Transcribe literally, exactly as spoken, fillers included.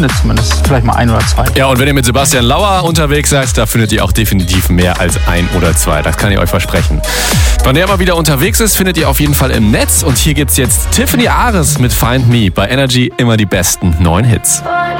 findet zumindest vielleicht mal ein oder zwei. Ja, und wenn ihr mit Sebastian Lauer unterwegs seid, da findet ihr auch definitiv mehr als ein oder zwei. Das kann ich euch versprechen. Wann der mal wieder unterwegs ist, findet ihr auf jeden Fall im Netz. Und hier gibt's jetzt Tiffany Ares mit Find Me. Bei Energy immer die besten neuen Hits.